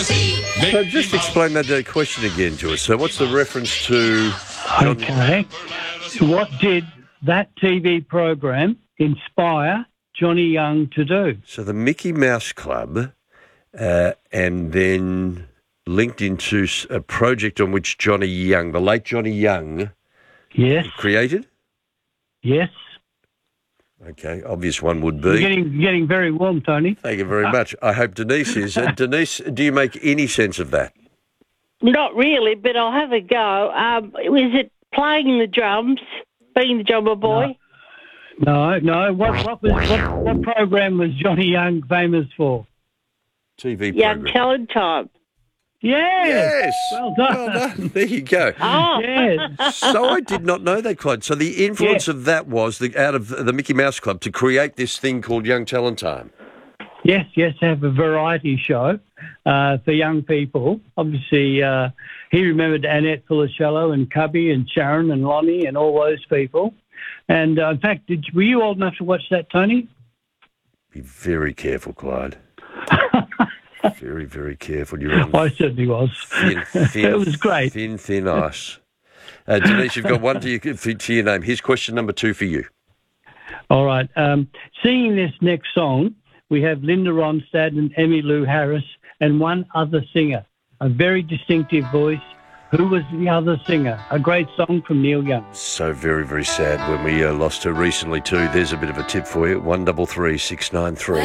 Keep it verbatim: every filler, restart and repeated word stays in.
So just explain that uh, question again to us. So what's the reference to... Okay. What did that T V program inspire Johnny Young to do? So the Mickey Mouse Club, uh, and then linked into s- a project on which Johnny Young, the late Johnny Young, Yes. created? Yes. Okay, obvious one would You're be. getting getting very warm, Tony. Thank you very much. I hope Denise is. Uh, Denise, do you make any sense of that? Not really, but I'll have a go. Um, is it playing the drums, being the drummer boy? No, no. What what was what, what program was Johnny Young famous for? T V Young program. Talent Time. Yes. Yes. Well done. Well done. There you go. Oh, Yes. So I did not know that, Clyde. So the influence Yeah. of that was the, out of the Mickey Mouse Club to create this thing called Young Talent Time. Yes, yes, have a variety show uh, for young people. Obviously, uh, he remembered Annette Filicello and Cubby and Sharon and Lonnie and all those people. And uh, in fact, did, were you old enough to watch that, Tony? Be very careful, Clyde. Very, very careful. You're on I certainly was. thin, thin, It was great. Thin, thin ice. Uh, Denise, you've got one to your, for, to your name. Here's question number two for you. All right. Um, singing this next song, we have Linda Ronstadt and Emmy Lou Harris and one other singer, a very distinctive voice. Who was the other singer? A great song from Neil Young. So very, very sad when we uh, lost her recently too. There's a bit of a tip for you. One double three six nine three.